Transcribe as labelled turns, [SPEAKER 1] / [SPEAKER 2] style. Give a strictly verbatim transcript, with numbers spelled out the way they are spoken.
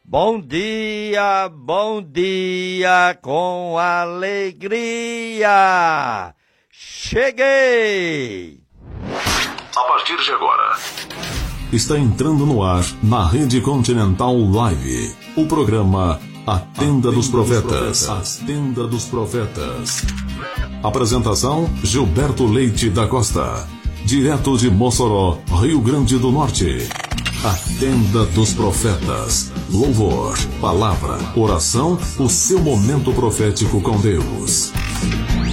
[SPEAKER 1] Bom dia, bom dia, com alegria. Cheguei!
[SPEAKER 2] A partir de agora, está entrando no ar, na Rede Continental Live, o programa A Tenda dos Profetas. A Tenda dos Profetas. Apresentação: Gilberto Leite da Costa, direto de Mossoró, Rio Grande do Norte. A Tenda dos Profetas. Louvor, palavra, oração, o seu momento profético com Deus.